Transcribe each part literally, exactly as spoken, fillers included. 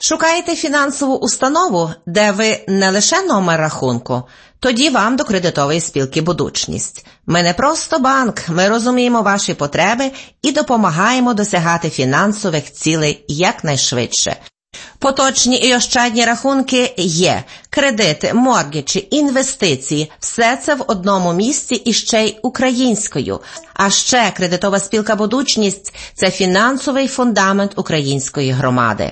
Шукаєте фінансову установу, де ви не лише номер рахунку? Тоді вам до кредитової спілки «Будучність». Ми не просто банк, ми розуміємо ваші потреби і допомагаємо досягати фінансових цілей якнайшвидше. Поточні і ощадні рахунки є, кредити, моргіджі, інвестиції – все це в одному місці і ще й українською. А ще кредитова спілка «Будучність» – це фінансовий фундамент української громади.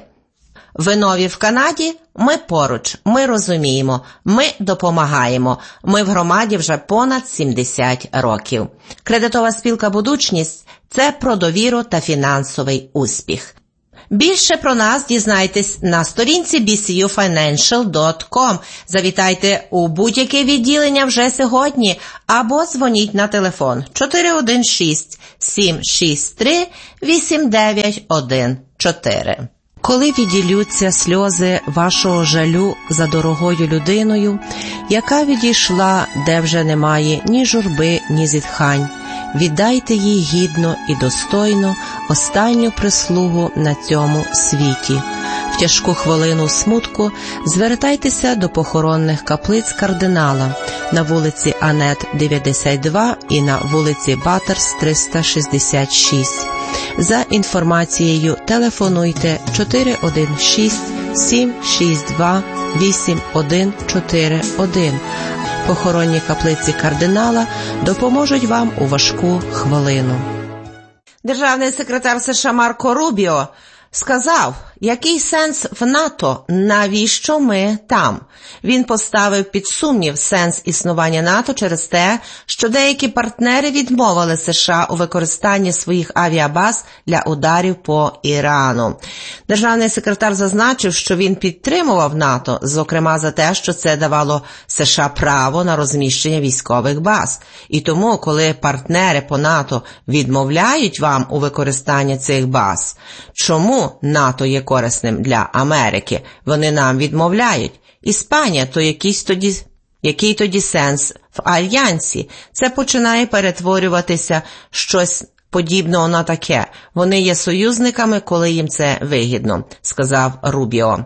Ви нові в Канаді? Ми поруч, ми розуміємо, ми допомагаємо. Ми в громаді вже понад сімдесят років. Кредитова спілка «Будучність» – це про довіру та фінансовий успіх. Більше про нас дізнайтесь на сторінці бі сі ю файненшіал крапка ком. Завітайте у будь-яке відділення вже сьогодні або дзвоніть на телефон чотири один шість сім шість три вісім дев'ять один чотири. Коли віділються сльози вашого жалю за дорогою людиною, яка відійшла, де вже немає ні журби, ні зітхань, віддайте їй гідно і достойно останню прислугу на цьому світі. В тяжку хвилину смутку звертайтеся до похоронних каплиць кардинала на вулиці Анет дев'яносто два і на вулиці Баттерс триста шістдесят шість. За інформацією телефонуйте чотири один шість сім шість два вісім один чотири один. Похоронні каплиці кардинала допоможуть вам у важку хвилину. Державний секретар США Марко Рубіо сказав, який сенс в НАТО, навіщо ми там? Він поставив під сумнів сенс існування НАТО через те, що деякі партнери відмовили США у використанні своїх авіабаз для ударів по Ірану. Державний секретар зазначив, що він підтримував НАТО, зокрема за те, що це давало США право на розміщення військових баз. І тому, коли партнери по НАТО відмовляють вам у використанні цих баз, чому НАТО є корисним для Америки? Вони нам відмовляють. Іспанія, то якийсь тоді, який тоді сенс в альянсі? Це починає перетворюватися щось подібного на таке. Вони є союзниками, коли їм це вигідно, сказав Рубіо.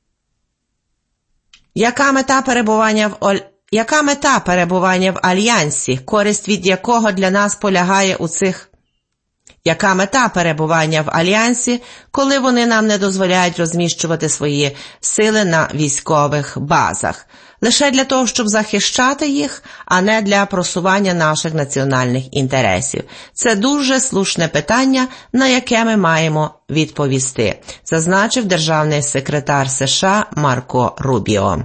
Яка мета перебування в Оль... Яка мета перебування в альянсі, користь від якого для нас полягає у цих Яка мета перебування в альянсі, коли вони нам не дозволяють розміщувати свої сили на військових базах? Лише для того, щоб захищати їх, а не для просування наших національних інтересів. Це дуже слушне питання, на яке ми маємо відповісти, зазначив державний секретар США Марко Рубіо.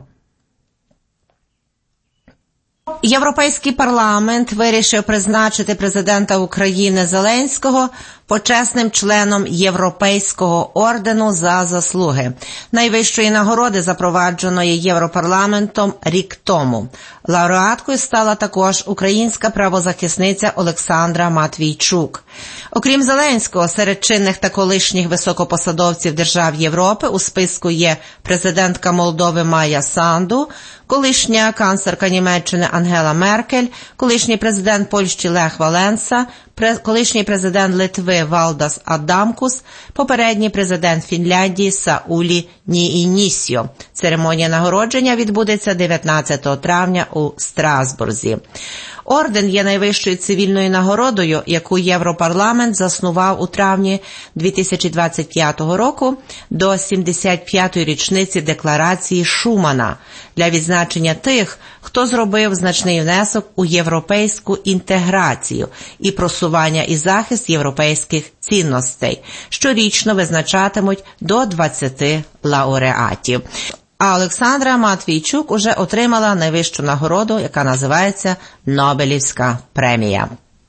Європейський парламент вирішив призначити президента України Зеленського почесним членом Європейського ордену за заслуги, найвищої нагороди, запровадженої Європарламентом рік тому. Лауреаткою стала також українська правозахисниця Олександра Матвійчук. Окрім Зеленського, серед чинних та колишніх високопосадовців держав Європи у списку є президентка Молдови Майя Санду, колишня канцлерка Німеччини Ангела Меркель, колишній президент Польщі Лех Валенса, колишній президент Литви Валдас Адамкус, попередній президент Фінляндії Саулі Ніінісьо. Церемонія нагородження відбудеться дев'ятнадцятого травня у Страсбурзі. Орден є найвищою цивільною нагородою, яку Європарламент заснував у травні дві тисячі двадцять п'ятого року до сімдесят п'ятої річниці Декларації Шумана для відзначення тих, хто зробив значний внесок у європейську інтеграцію і просування і захист європейських цінностей. Щорічно визначатимуть до двадцяти лауреатів. А Олександра Матвійчук уже отримала найвищу нагороду, яка називається Нобелівська премія.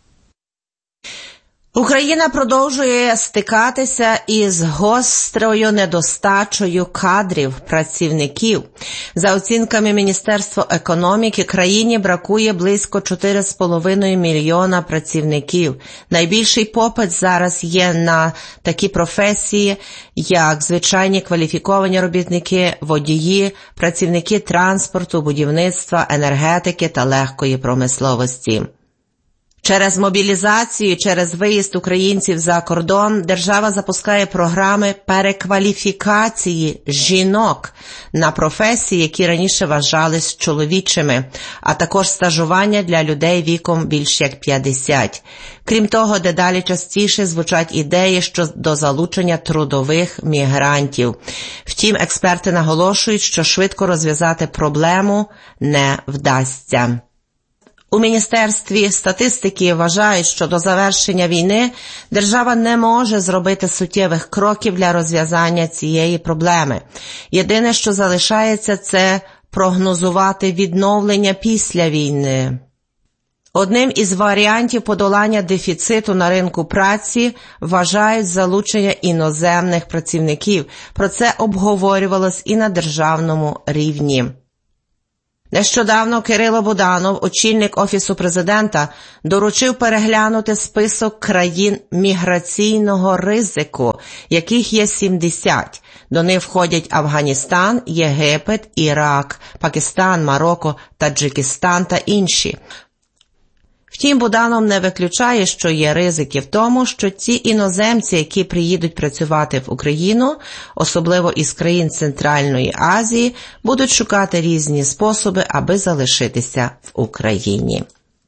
Україна продовжує стикатися із гострою недостачею кадрів, працівників. За оцінками Міністерства економіки, країні бракує близько чотири з половиною мільйона працівників. Найбільший попит зараз є на такі професії, як звичайні кваліфіковані робітники, водії, працівники транспорту, будівництва, енергетики та легкої промисловості. Через мобілізацію, через виїзд українців за кордон держава запускає програми перекваліфікації жінок на професії, які раніше вважались чоловічими, а також стажування для людей віком більш як п'ятдесят. Крім того, дедалі частіше звучать ідеї щодо залучення трудових мігрантів. Втім, експерти наголошують, що швидко розв'язати проблему не вдасться. У Міністерстві статистики вважають, що до завершення війни держава не може зробити суттєвих кроків для розв'язання цієї проблеми. Єдине, що залишається, це прогнозувати відновлення після війни. Одним із варіантів подолання дефіциту на ринку праці вважають залучення іноземних працівників. Про це обговорювалось і на державному рівні. Нещодавно Кирило Буданов, очільник Офісу президента, доручив переглянути список країн міграційного ризику, яких є сімдесят. До них входять Афганістан, Єгипет, Ірак, Пакистан, Марокко, Таджикистан та інші. Втім, Буданов не виключає, що є ризики в тому, що ці іноземці, які приїдуть працювати в Україну, особливо із країн Центральної Азії, будуть шукати різні способи, аби залишитися в Україні.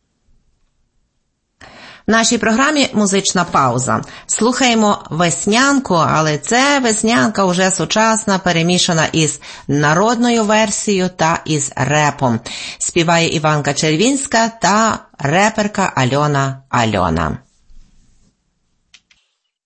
В нашій програмі музична пауза. Слухаємо веснянку, але це веснянка вже сучасна, перемішана із народною версією та із репом. Співає Іванка Червінська та реперка Альона Альона.